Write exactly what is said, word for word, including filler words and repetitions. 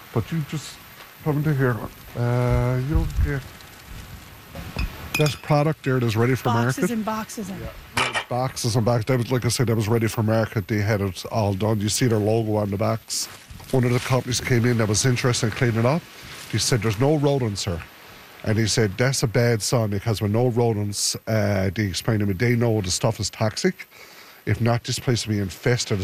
But you just come into here. Uh, you'll get that product there that's ready for Boxes market. and boxes and Yeah, boxes and boxes. That was, like I said, that was ready for market. They had it all done. You see their logo on the box. One of the companies came in that was interested in cleaning up. He said, there's no rodents here. And he said, that's a bad sign because with no rodents, uh, they explained to me, they know the stuff is toxic. If not, this place will be infested.